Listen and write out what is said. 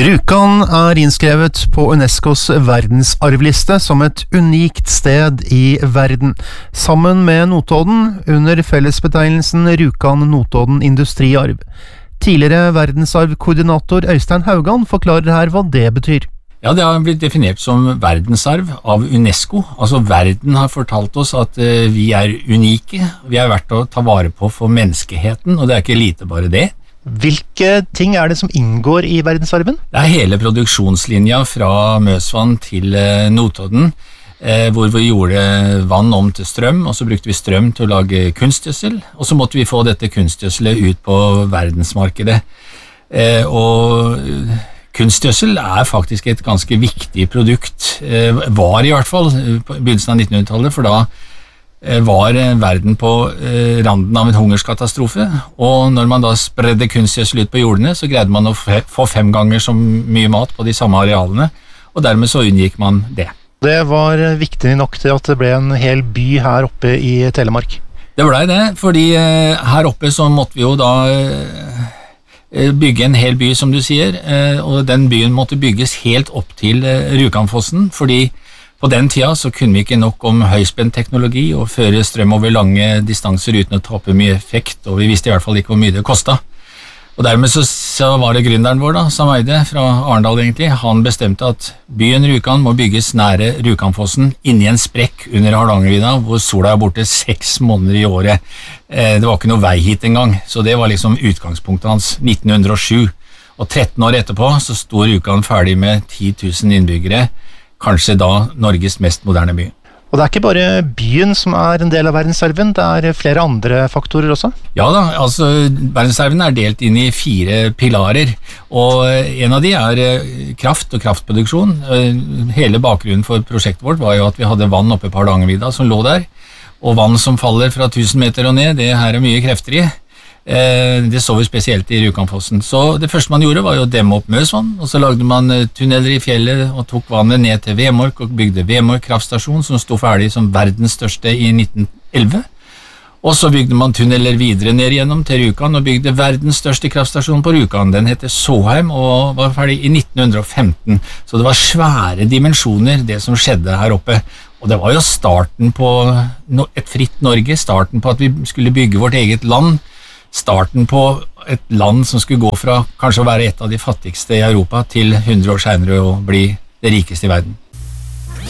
Rjukan innskrevet på UNESCOs verdensarvliste som et unikt sted i verden, sammen med Notodden under fellesbetegnelsen Rjukan-Notodden industriarv. Tidligere verdensarvkoordinator Øystein Haugan forklarer her hva det betyr. Ja, det har blitt definert som verdensarv av UNESCO. Altså verden har fortalt oss at vi er unike, vi er verdt å ta vare på for menneskeheten, og det er ikke lite bare det. Hvilke ting er det som inngår i verdensarven? Det er hele produksjonslinja fra Møsvann til Notodden, hvor vi gjorde vann om til strøm, og så brukte vi strøm til å lage kunstgjødsel, og så måtte vi få dette kunstgjødselet ut på verdensmarkedet. Og kunstgjødsel er faktisk et ganske viktig produkt, var i hvert fall på begynnelsen av 1900-tallet, for da var verden på randen av en hungerskatastrofe, og når man da spredde kunstgjødsel ut på jordene, så greide man å få 5 ganger så mye mat på de samme arealene, og dermed så unngikk man det. Det var viktig nok til at det ble en hel by her oppe i Telemark. Det ble det, fordi her oppe så måtte vi jo da bygge en hel by, som du sier, og den byen måtte bygges helt opp til Rjukanfossen, fordi på den tida så kunne vi ikke nok om høyspent teknologi og føre strøm over lange distanser uten å tape mye effekt, og vi visste i hvert fall ikke hvor mye det kostet. Og dermed så var det gründeren vår da, Sameide fra Arendal egentlig, han bestemte at byen Rjukan må bygges nære Rjukanfossen inni en sprekk under Hardangervidda, hvor sola er borte 6 måneder i året. Det var ikke noe vei hit engang, så det var liksom utgangspunktet hans 1907. Og 13 år etterpå så sto Rjukan ferdig med 10 000 innbyggere, kanskje da Norges mest moderne by. Og det er ikke bare byen som er en del av verdensarven, det er flere andre faktorer også? Ja da, altså verdensarven er delt inn i 4 pilarer, og en av de er kraft og kraftproduksjon. Hele bakgrunnen for prosjektet vårt var jo at vi hadde vann oppe på Hardangervidda som lå der, og vann som faller fra 1000 meter og ned, det her er mye krefter i. Det så vi spesielt i Rjukanfossen. Så det første man gjorde var jo å demme opp Møsvann, og så lagde man tunneler i fjellet og tok vannet ned til Vemork og bygde Vemork kraftstasjon, som stod ferdig som verdens største i 1911. Og så bygde man tunneler videre ned gjennom til Rjukan og bygde verdens største kraftstasjon på Rjukan. Den heter Såheim og var ferdig i 1915. Så det var svære dimensjoner det som skjedde her oppe. Og det var jo starten på et fritt Norge, starten på at vi skulle bygge vårt eget land, starten på et land som skulle gå fra kanskje å være et av de fattigste i Europa til 100 år senere å bli det rikeste i verden.